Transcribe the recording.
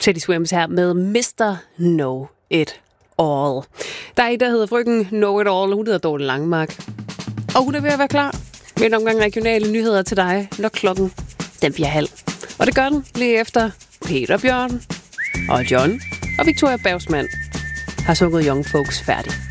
Teddy Swims her med Mr. Know It All. Der er en, der hedder frøken Know It All, hun hedder Dorte Langmark. Og hun er ved at være klar med en omgang regionale nyheder til dig, når klokken den bliver halv. Og det gør den lige efter Peter Bjørn og John og Victoria Bergsmann har sunget Young Folks færdig.